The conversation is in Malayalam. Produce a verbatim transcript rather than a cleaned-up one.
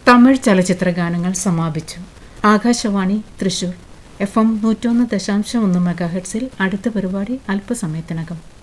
തമിഴ് ചലച്ചിത്ര ഗാനങ്ങൾ സമാപിച്ചു. ആകാശവാണി തൃശൂർ എഫ് എം നൂറ്റൊന്ന് ദശാംശം ഒന്ന് മെഗാഹെർട്സിൽ അടുത്ത പരിപാടി അല്പസമയത്തിനകം.